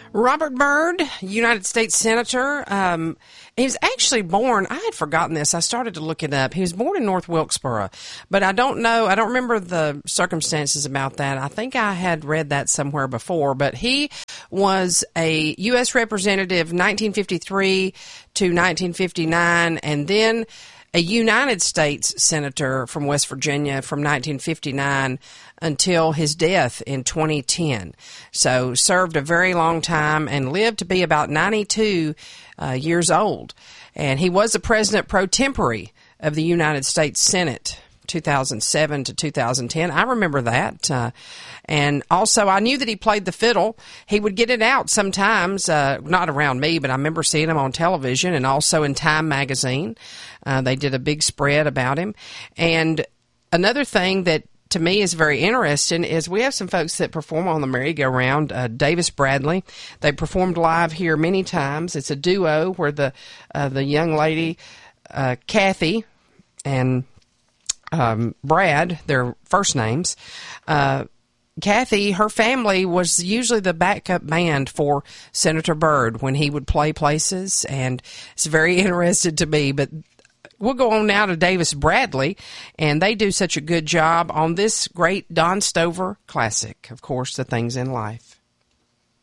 Robert Byrd, United States Senator. He was actually born, I had forgotten this. I started to look it up. He was born in North Wilkesboro, but I don't remember the circumstances about that. I think I had read that somewhere before, but he was a U.S. representative 1953 to 1959, and then a United States Senator from West Virginia from 1959 until his death in 2010. So served a very long time and lived to be about 92 years old. And he was the president pro tempore of the United States Senate, 2007 to 2010. I remember that. And also, I knew that he played the fiddle. He would get it out sometimes, not around me, but I remember seeing him on television and also in Time magazine. They did a big spread about him. And another thing that to me is very interesting is we have some folks that perform on the merry-go-round. Davis Bradley, they performed live here many times. It's a duo where the young lady, Kathy, and Brad, their first names. Kathy, her family was usually the backup band for Senator Byrd when he would play places, and it's very interesting to me. But we'll go on now to Davis Bradley, and they do such a good job on this great Don Stover classic, of course, The Things in Life.